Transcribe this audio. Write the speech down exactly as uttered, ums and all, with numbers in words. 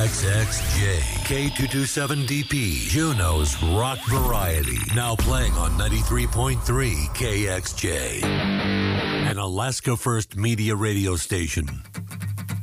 X X J, K two twenty-seven D P, Juneau's rock variety. Now playing on ninety-three point three K X J, an Alaska First Media radio station.